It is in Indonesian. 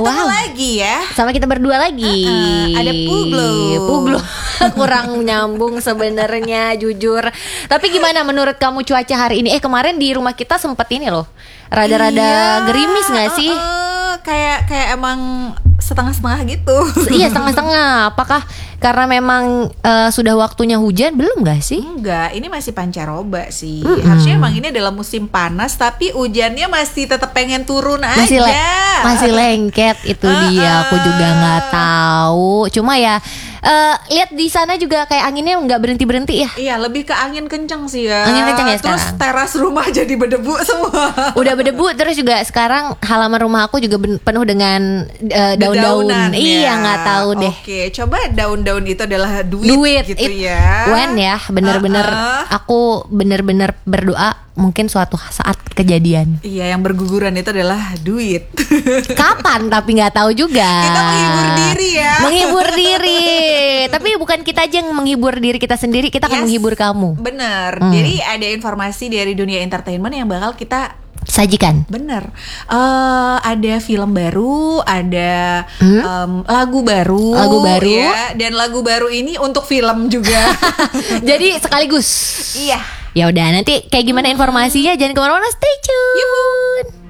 ketemu lagi ya. Sama kita berdua lagi. Ada Puglo. Kurang nyambung sebenarnya jujur. Tapi gimana menurut kamu cuaca hari ini? Kemarin di rumah kita sempet ini loh, rada-rada gerimis gak sih? Kayak emang setengah-setengah gitu. Iya, setengah-setengah. Apakah karena memang sudah waktunya hujan? Belum gak sih? Enggak, ini masih pancaroba sih. Harusnya emang ini adalah musim panas, tapi hujannya masih tetap pengen turun aja. Masih lengket itu dia. Aku juga nggak tahu. Cuma ya lihat di sana juga kayak anginnya nggak berhenti ya. Iya, lebih ke angin kencang sih ya. Angin kencang ya Terus sekarang. teras rumah jadi berdebu semua. Udah berdebu. Terus juga sekarang halaman rumah aku juga penuh dengan daun-daun. Dedaunan, Iya, nggak tahu deh. Oke, coba daun-daun itu adalah duit gitu ya. When ya, bener-bener aku bener-bener berdoa mungkin suatu saat kejadian. Iya, yang berguguran itu adalah duit. Kapan tapi nggak tahu juga. Kita menghibur diri ya. Menghibur diri. Tapi bukan kita aja yang menghibur diri kita sendiri, kita akan menghibur kamu. Bener. Jadi ada informasi dari dunia entertainment yang bakal kita sajikan. Bener. Ada film baru, ada lagu baru ya. Dan lagu baru ini untuk film juga. Jadi sekaligus. Iya. Ya udah, nanti kayak gimana informasinya jangan kemana-mana, stay tune. Yuhu.